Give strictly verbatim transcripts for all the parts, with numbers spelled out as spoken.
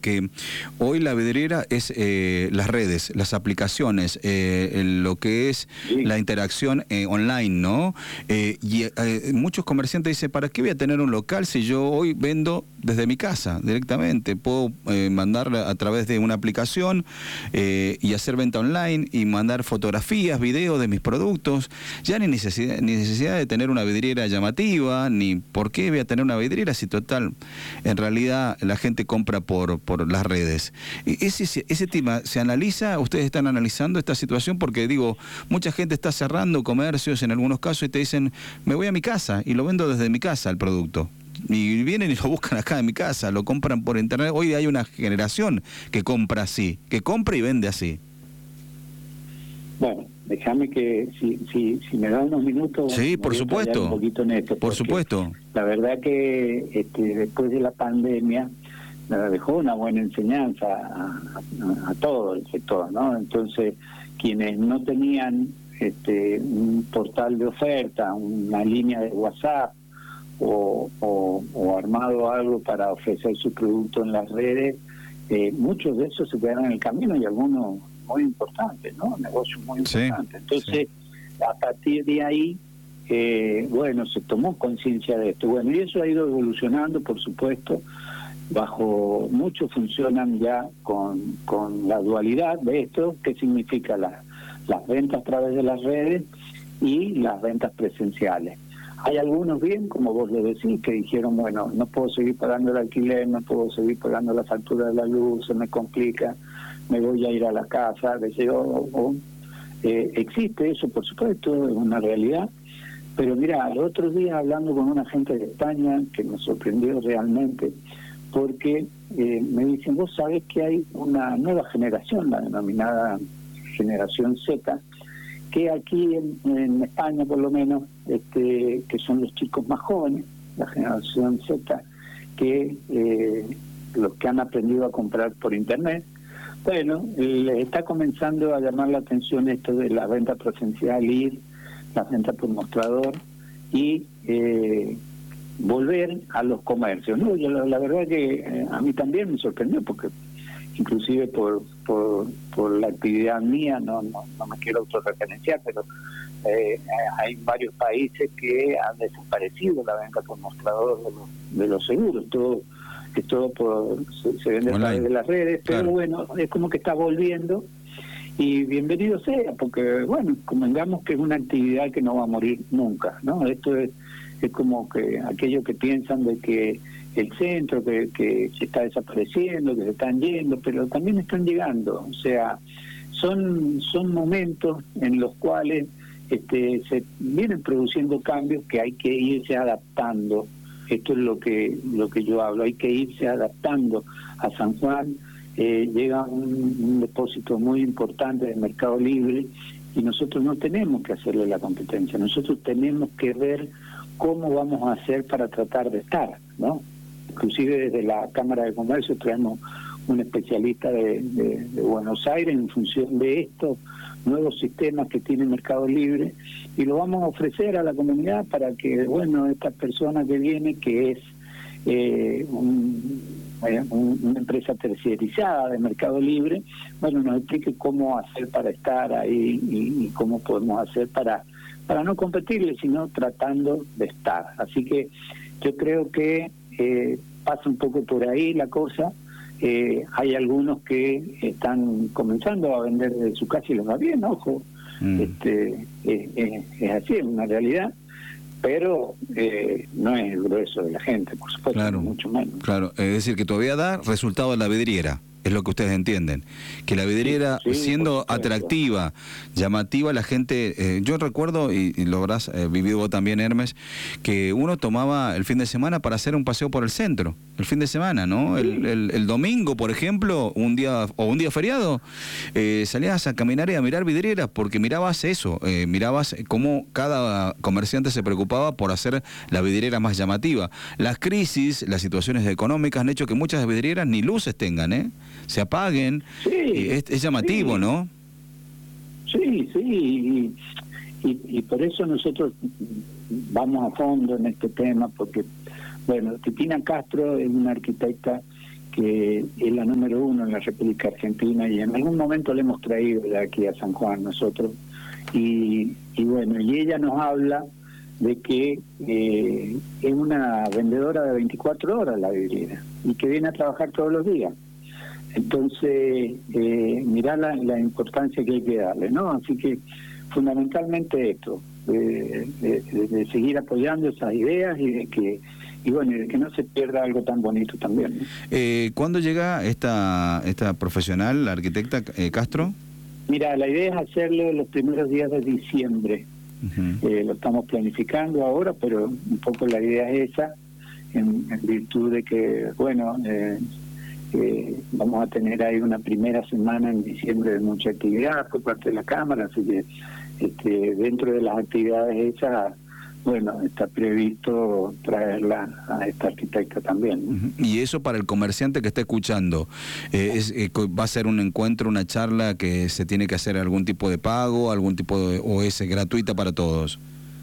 porque hoy la vidriera es eh, las redes, las aplicaciones, eh, lo que es sí. la interacción eh, online, ¿no? Eh, y eh, muchos comerciantes dicen, ¿para qué voy a tener un local si yo hoy vendo desde mi casa directamente? Puedo eh, mandar a través de una aplicación eh, y hacer venta online y mandar fotografías, videos de mis productos. Ya ni necesidad, ni necesidad de tener una vidriera llamativa, ni por qué voy a tener una vidriera si total, en realidad la gente compra por, por las redes. Ese, ese tema se analiza, ustedes están analizando esta situación, porque digo, mucha gente está cerrando comercios en algunos casos y te dicen, me voy a mi casa y lo vendo desde mi casa el producto. Y vienen y lo buscan acá en mi casa, lo compran por internet. Hoy hay una generación que compra así, que compra y vende así. Bueno, déjame que si si si me da unos minutos. Sí, por supuesto. Un poquito en esto, por supuesto. La verdad que este, después de la pandemia me dejó una buena enseñanza a, a, a todo el sector, ¿no? Entonces, quienes no tenían este un portal de oferta, una línea de WhatsApp o, o, o armado algo para ofrecer su producto en las redes, eh, muchos de esos se quedaron en el camino y algunos muy importantes, ¿no? Negocios muy importantes. Sí, Entonces, sí. a partir de ahí, eh, bueno, se tomó conciencia de esto. Bueno, y eso ha ido evolucionando, por supuesto. Bajo muchos funcionan ya con, con la dualidad de esto, que significa la, las ventas a través de las redes y las ventas presenciales. Hay algunos bien, como vos lo decís, que dijeron, bueno, no puedo seguir pagando el alquiler, no puedo seguir pagando la factura de la luz, se me complica, me voy a ir a la casa, deseo, o, o, eh, existe eso, por supuesto, es una realidad. Pero mira, el otro día hablando con una gente de España, que me sorprendió realmente, porque eh, me dicen, vos sabés que hay una nueva generación, la denominada generación Z, que aquí en, en España por lo menos, este, que son los chicos más jóvenes, la generación Z, que eh, los que han aprendido a comprar por internet, bueno, les está comenzando a llamar la atención esto de la venta presencial, ir, la venta por mostrador y eh, volver a los comercios, ¿no? Yo, la, la verdad que eh, a mí también me sorprendió, porque inclusive por por, por la actividad mía, no, no, no me quiero autorreferenciar, pero eh, hay varios países que han desaparecido la venta por mostrador de los, de los seguros, todo que todo por, se, se vende a través de las redes, pero claro. Bueno, es como que está volviendo y bienvenido sea, porque bueno, convengamos que es una actividad que no va a morir nunca, ¿no? Esto es, es como que aquellos que piensan de que el centro que, que se está desapareciendo, que se están yendo, pero también están llegando, o sea, son son momentos en los cuales este, se vienen produciendo cambios que hay que irse adaptando. Esto es lo que lo que yo hablo, hay que irse adaptando. A San Juan eh, llega un, un depósito muy importante de Mercado Libre y nosotros no tenemos que hacerle la competencia, nosotros tenemos que ver cómo vamos a hacer para tratar de estar, ¿no? Inclusive desde la Cámara de Comercio traemos un especialista de, de, de Buenos Aires en función de estos nuevos sistemas que tiene Mercado Libre y lo vamos a ofrecer a la comunidad para que, bueno, esta persona que viene, que es eh, un, eh, un, una empresa terciarizada de Mercado Libre, bueno, nos explique cómo hacer para estar ahí y, y cómo podemos hacer para, para no competirle, sino tratando de estar. Así que yo creo que Eh, pasa un poco por ahí la cosa. Eh, hay algunos que están comenzando a vender de su casa y les va bien, ojo, mm. este eh, eh, es así, es una realidad, pero eh, no es el grueso de la gente, por supuesto, claro, mucho menos. Claro, es decir, que todavía da resultado en la vidriera. Es lo que ustedes entienden, que la vidriera, sí, sí, siendo atractiva, llamativa, la gente, eh, yo recuerdo, y, y lo habrás eh, vivido vos también, Hermes, que uno tomaba el fin de semana para hacer un paseo por el centro, el fin de semana, ¿no? Sí. El, el, el domingo, por ejemplo, un día o un día feriado, eh, salías a caminar y a mirar vidrieras, porque mirabas eso, eh, mirabas cómo cada comerciante se preocupaba por hacer la vidriera más llamativa. Las crisis, las situaciones económicas han hecho que muchas vidrieras ni luces tengan, ¿eh? Se apaguen, sí, es, es llamativo, sí. ¿no? Sí, sí, y, y, y por eso nosotros vamos a fondo en este tema, porque, bueno, Titina Castro es una arquitecta que es la número uno en la República Argentina, y en algún momento le hemos traído de aquí a San Juan nosotros, y, y bueno, y ella nos habla de que eh, es una vendedora de veinticuatro horas la vidriera, y que viene a trabajar todos los días. Entonces, eh, mirá la, la importancia que hay que darle, ¿no? Así que fundamentalmente esto, de, de, de seguir apoyando esas ideas y de que y bueno, y de que no se pierda algo tan bonito también, ¿no? Eh, ¿Cuándo llega esta esta profesional, la arquitecta eh, Castro? Mira, la idea es hacerlo los primeros días de diciembre. Uh-huh. Eh, lo estamos planificando ahora, pero un poco la idea es esa, en, en virtud de que, bueno, eh, eh, vamos a tener ahí una primera semana en diciembre de mucha actividad por parte de la Cámara, así que este, dentro de las actividades esas, bueno, está previsto traerla a esta arquitecta también, ¿no? Uh-huh. Y eso para el comerciante que está escuchando, eh, es, eh, ¿va a ser un encuentro, una charla que se tiene que hacer algún tipo de pago, algún tipo de, o es gratuita para todos?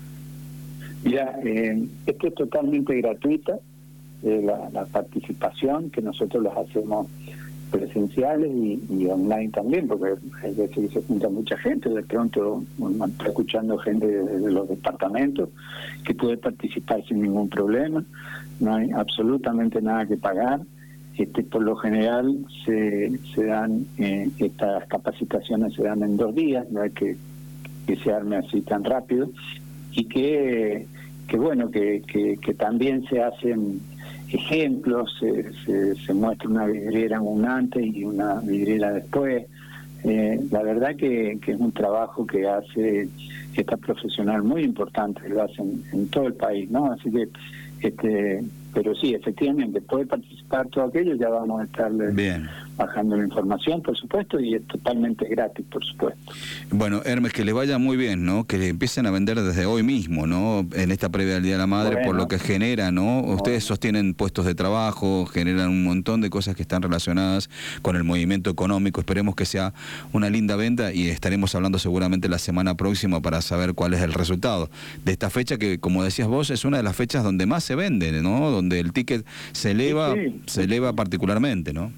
Mira, eh, esto es totalmente gratuita, eh, la, la participación, que nosotros las hacemos presenciales y, y online también, porque hay veces que se junta mucha gente, de pronto uno está escuchando gente de, de los departamentos que puede participar sin ningún problema, no hay absolutamente nada que pagar. Este, por lo general se, se dan, eh, estas capacitaciones se dan en dos días, no hay que, que se arme así tan rápido, y que, que bueno, que, que, que también se hacen ejemplos, se, se, se muestra una vidriera un antes y una vidriera después. Eh, la verdad que, que es un trabajo que hace esta profesional muy importante, lo hacen en todo el país, ¿no? Así que, este, pero sí, efectivamente, puede participar todo aquello, ya vamos a estarle Bien. bajando la información, por supuesto, y es totalmente gratis, por supuesto. Bueno, Hermes, que les vaya muy bien, ¿no? Que le empiecen a vender desde hoy mismo, ¿no? En esta previa del Día de la Madre, bueno, por lo que genera, ¿no? Ustedes bueno. sostienen puestos de trabajo, generan un montón de cosas que están relacionadas con el movimiento económico. Esperemos que sea una linda venta y estaremos hablando seguramente la semana próxima para saber cuál es el resultado de esta fecha que, como decías vos, es una de las fechas donde más se vende, ¿no? Donde el ticket se eleva, sí, sí. se eleva particularmente, ¿no?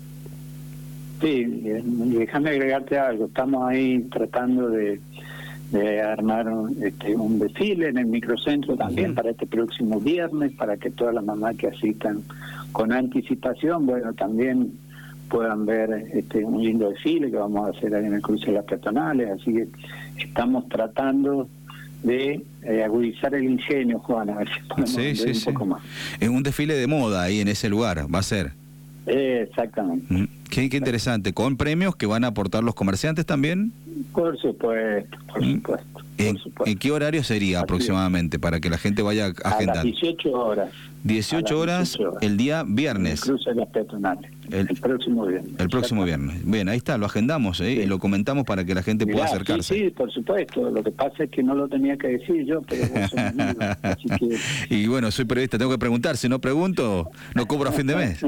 Sí, déjame agregarte algo. Estamos ahí tratando de, de armar un, este, un desfile en el microcentro también, uh-huh, para este próximo viernes, para que todas las mamás que asistan con anticipación, bueno, también puedan ver este un lindo desfile que vamos a hacer ahí en el cruce de las peatonales. Así que estamos tratando de eh, agudizar el ingenio, Juan, a ver si podemos sí, sí, un sí. poco más. Es un desfile de moda ahí en ese lugar, va a ser. Eh, exactamente. Mm. Qué, qué interesante. ¿Con premios que van a aportar los comerciantes también? Por supuesto, por mm. supuesto. ¿En, por supuesto. ¿En qué horario sería Así aproximadamente es. para que la gente vaya agendando? A las dieciocho horas. dieciocho horas, dieciocho horas el día viernes. El cruce de las peatonales. El, el próximo viernes. El próximo viernes. Bien, ahí está, lo agendamos, ¿eh? Sí. Y lo comentamos para que la gente Mirá, pueda acercarse. Sí, sí, por supuesto. Lo que pasa es que no lo tenía que decir yo, pero vos sos amigo, así que... Y bueno, soy periodista, tengo que preguntar. Si no pregunto, no cobro a fin de mes.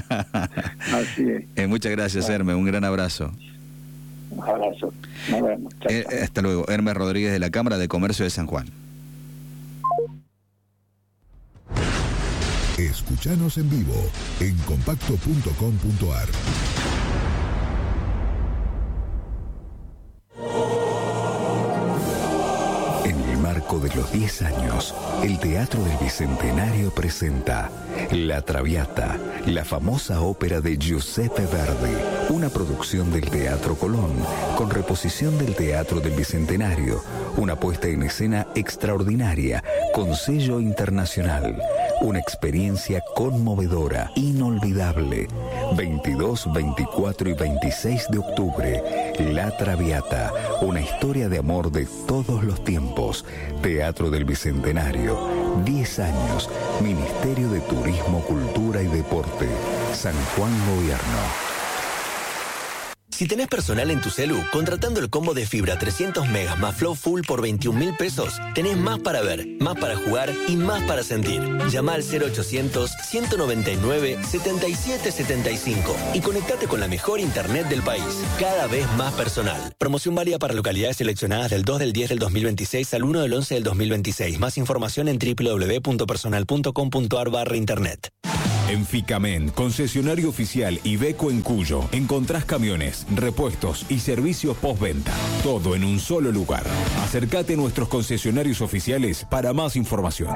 Así es. Eh, muchas gracias, bueno. Hermes. Un gran abrazo. Un abrazo. Nos vemos. Chao, eh, hasta luego. Hermes Rodríguez de la Cámara de Comercio de San Juan. Escuchanos en vivo en compacto punto com punto a r. En el marco de los diez años, el Teatro del Bicentenario presenta La Traviata, la famosa ópera de Giuseppe Verdi, una producción del Teatro Colón, con reposición del Teatro del Bicentenario, una puesta en escena extraordinaria, con sello internacional. Una experiencia conmovedora, inolvidable. veintidós, veinticuatro y veintiséis de octubre, La Traviata, una historia de amor de todos los tiempos. Teatro del Bicentenario, diez años, Ministerio de Turismo, Cultura y Deporte, San Juan Gobierno. Si tenés personal en tu celu, contratando el combo de fibra trescientos megas más Flow Full por veintiún mil pesos, tenés más para ver, más para jugar y más para sentir. Llama al cero ochocientos, ciento noventa y nueve, setenta y siete setenta y cinco y conectate con la mejor internet del país, cada vez más personal. Promoción válida para localidades seleccionadas del dos del diez del dos mil veintiséis al uno del once del dos mil veintiséis. Más información en doble u doble u doble u punto personal punto com punto a r barra internet. En Ficamen, concesionario oficial Iveco en Cuyo, encontrás camiones, repuestos y servicios postventa. Todo en un solo lugar. Acércate a nuestros concesionarios oficiales para más información.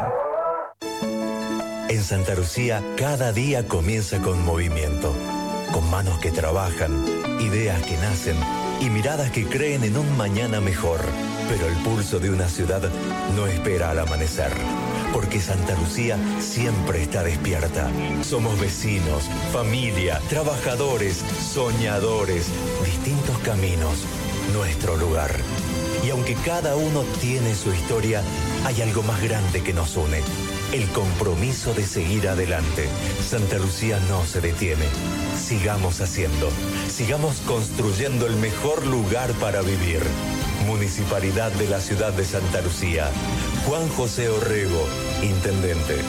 En Santa Lucía, cada día comienza con movimiento. Con manos que trabajan, ideas que nacen y miradas que creen en un mañana mejor. Pero el pulso de una ciudad no espera al amanecer. Porque Santa Lucía siempre está despierta. Somos vecinos, familia, trabajadores, soñadores, distintos caminos, nuestro lugar. Y aunque cada uno tiene su historia, hay algo más grande que nos une. El compromiso de seguir adelante. Santa Lucía no se detiene. Sigamos haciendo. Sigamos construyendo el mejor lugar para vivir. Municipalidad de la Ciudad de Santa Lucía. Juan José Orrego, Intendente.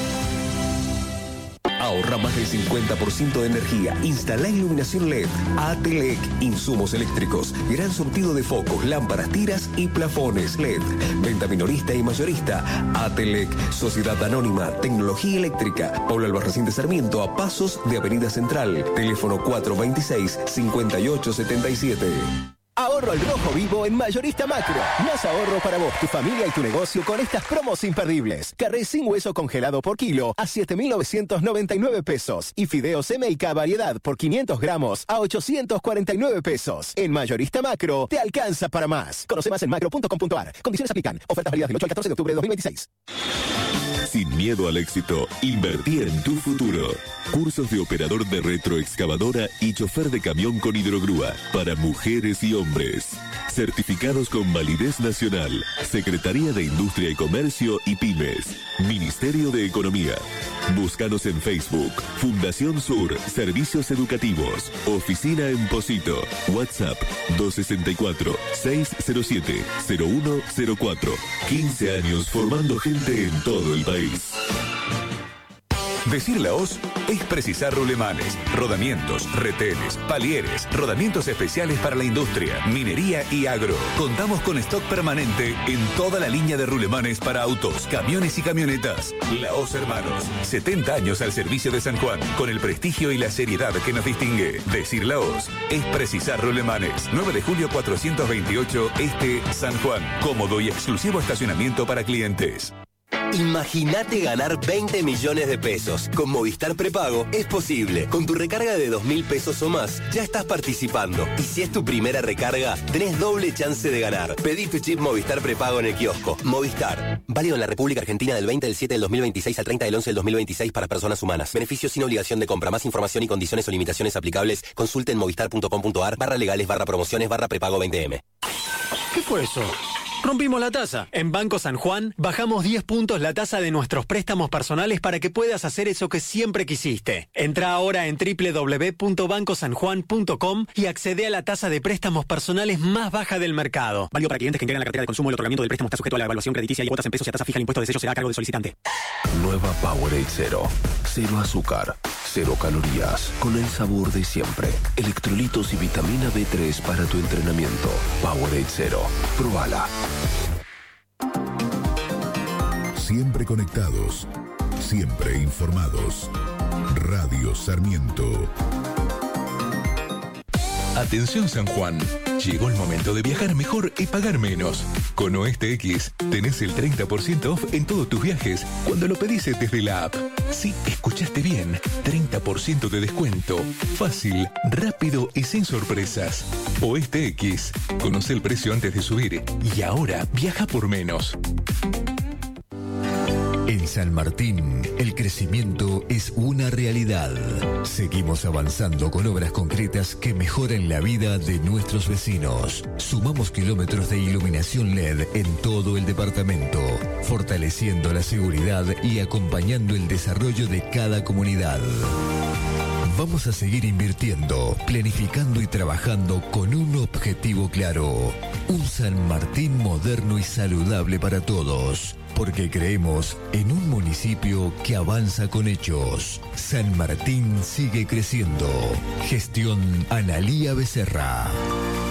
Ahorra más del cincuenta por ciento de energía. Instala iluminación L E D. Atelec, insumos eléctricos. Gran surtido de focos, lámparas, tiras y plafones L E D. Venta minorista y mayorista. Atelec, Sociedad Anónima, Tecnología Eléctrica. Pablo Albarracín de Sarmiento, a pasos de Avenida Central. Teléfono cuatro veintiséis, cincuenta y ocho setenta y siete. Ahorro al rojo vivo en Mayorista Macro. Más ahorro para vos, tu familia y tu negocio con estas promos imperdibles. Carré sin hueso congelado por kilo a siete mil novecientos noventa y nueve pesos. Y fideos M y K variedad por quinientos gramos a ochocientos cuarenta y nueve pesos. En Mayorista Macro, te alcanza para más. Conoce más en macro punto com punto a r. Condiciones aplican. Ofertas válidas del ocho al catorce de octubre de dos mil veintiséis. Sin miedo al éxito, invertir en tu futuro. Cursos de operador de retroexcavadora y chofer de camión con hidrogrúa para mujeres y hombres. Certificados con validez nacional. Secretaría de Industria y Comercio y Pymes. Ministerio de Economía. Búscanos en Facebook. Fundación Sur. Servicios Educativos. Oficina en Pocito. WhatsApp dos sesenta y cuatro, seiscientos siete, cero uno cero cuatro. quince años formando gente en todo el país. Decir la hoz es precisar rulemanes, rodamientos, retenes, palieres, rodamientos especiales para la industria, minería y agro. Contamos con stock permanente en toda la línea de rulemanes para autos, camiones y camionetas. La Hoz Hermanos, setenta años al servicio de San Juan, con el prestigio y la seriedad que nos distingue. Decir la Hoz es precisar rulemanes. nueve de julio cuatrocientos veintiocho, Este, San Juan. Cómodo y exclusivo estacionamiento para clientes. Imagínate ganar veinte millones de pesos. Con Movistar Prepago es posible. Con tu recarga de dos mil pesos o más, ya estás participando. Y si es tu primera recarga, tenés doble chance de ganar. Pedí tu chip Movistar Prepago en el kiosco. Movistar. Válido en la República Argentina del veinte del siete del dos mil veintiséis al treinta del once del dos mil veintiséis para personas humanas. Beneficios sin obligación de compra. Más información y condiciones o limitaciones aplicables. Consulte en movistar punto com punto a r barra legales barra promociones barra prepago veinte eme. ¿Qué fue eso? Rompimos la tasa. En Banco San Juan bajamos diez puntos la tasa de nuestros préstamos personales para que puedas hacer eso que siempre quisiste. Entra ahora en doble u doble u doble u punto banco san juan punto com y accede a la tasa de préstamos personales más baja del mercado. Válido para clientes que integran la cartera de consumo. El otorgamiento del préstamo está sujeto a la evaluación crediticia y cuotas en pesos y a tasa fija. El impuesto de sello será a cargo del solicitante. Nueva Powerade Cero. Cero azúcar, cero calorías, con el sabor de siempre. Electrolitos y vitamina B tres para tu entrenamiento. Powerade Cero. Probala. Siempre conectados, siempre informados. Radio Sarmiento. Atención San Juan, llegó el momento de viajar mejor y pagar menos. Con Oeste X tenés el treinta por ciento off en todos tus viajes cuando lo pedís desde la app. Sí, escuchaste bien, treinta por ciento de descuento. Fácil, rápido y sin sorpresas. Oeste X, conoce el precio antes de subir y ahora viaja por menos. En San Martín, el crecimiento es una realidad. Seguimos avanzando con obras concretas que mejoran la vida de nuestros vecinos. Sumamos kilómetros de iluminación L E D en todo el departamento, fortaleciendo la seguridad y acompañando el desarrollo de cada comunidad. Vamos a seguir invirtiendo, planificando y trabajando con un objetivo claro. Un San Martín moderno y saludable para todos. Porque creemos en un municipio que avanza con hechos. San Martín sigue creciendo. Gestión Analía Becerra.